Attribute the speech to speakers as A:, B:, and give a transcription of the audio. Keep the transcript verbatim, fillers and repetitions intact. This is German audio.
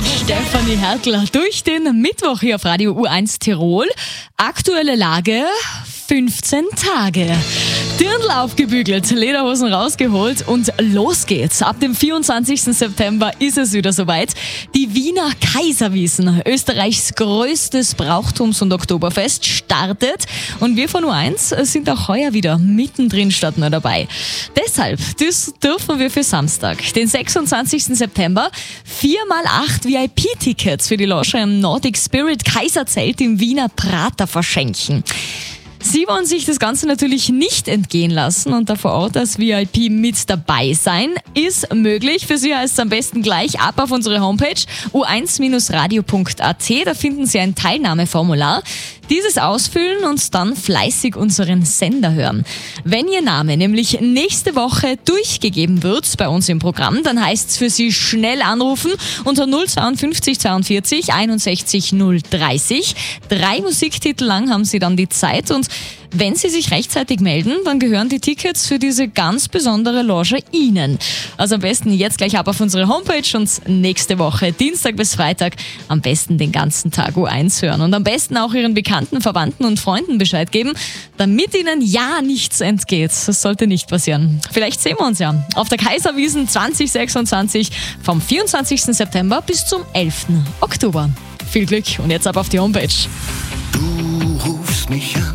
A: Stefanie Hertler durch den Mittwoch hier auf Radio U eins Tirol. Aktuelle Lage: fünfzehn Tage. Dirndl aufgebügelt, Lederhosen rausgeholt und los geht's. Ab dem vierundzwanzigsten September ist es wieder soweit. Die Wiener Kaiserwiesen, Österreichs größtes Brauchtums- und Oktoberfest, startet. Und wir von U eins sind auch heuer wieder mittendrin statt nur dabei. Deshalb dürfen wir für Samstag, den sechsundzwanzigsten September, vier mal acht V I P-Tickets für die Loge im Nordic Spirit Kaiserzelt im Wiener Prater verschenken. Sie wollen sich das Ganze natürlich nicht entgehen lassen und da vor Ort als V I P mit dabei sein. Ist möglich. Für Sie heißt es am besten gleich ab auf unsere Homepage u eins radio punkt a t. Da finden Sie ein Teilnahmeformular. Dieses ausfüllen und dann fleißig unseren Sender hören. Wenn Ihr Name nämlich nächste Woche durchgegeben wird bei uns im Programm, dann heißt es für Sie schnell anrufen unter null fünfundzweißig zweiundvierzig einundsechzig null dreißig. Drei Musiktitel lang haben Sie dann die Zeit und wenn Sie sich rechtzeitig melden, dann gehören die Tickets für diese ganz besondere Loge Ihnen. Also am besten jetzt gleich ab auf unsere Homepage und nächste Woche, Dienstag bis Freitag, am besten den ganzen Tag U eins hören. Und am besten auch Ihren Bekannten, Verwandten und Freunden Bescheid geben, damit Ihnen ja nichts entgeht. Das sollte nicht passieren. Vielleicht sehen wir uns ja auf der Kaiserwiesen zwanzig sechsundzwanzig vom vierundzwanzigsten September bis zum elften Oktober. Viel Glück und jetzt ab auf die Homepage.
B: Du rufst mich an.